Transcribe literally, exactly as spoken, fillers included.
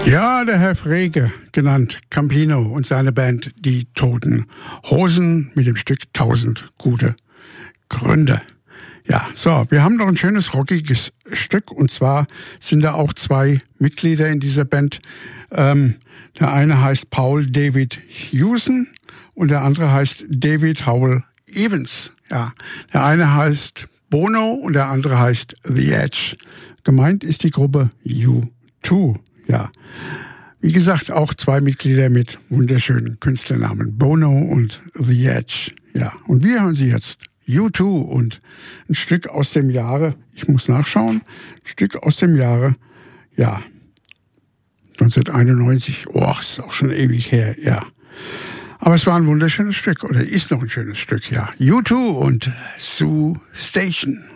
Ja, der Herr Frege, genannt Campino, und seine Band Die Toten Hosen mit dem Stück Tausend gute Gründe. Ja, so, wir haben noch ein schönes rockiges Stück, und zwar sind da auch zwei Mitglieder in dieser Band. Ähm, der eine heißt Paul David Hewson und der andere heißt David Howell Evans. Ja, der eine heißt Bono und der andere heißt The Edge. Gemeint ist die Gruppe U zwei. Ja, wie gesagt, auch zwei Mitglieder mit wunderschönen Künstlernamen, Bono und The Edge. Ja, und wir hören sie jetzt, U zwei, und ein Stück aus dem Jahre, ich muss nachschauen, ein Stück aus dem Jahre, ja, neunzehnhunderteinundneunzig, oh, ist auch schon ewig her, ja. Aber es war ein wunderschönes Stück, oder ist noch ein schönes Stück, ja. U zwei und Sioux Station.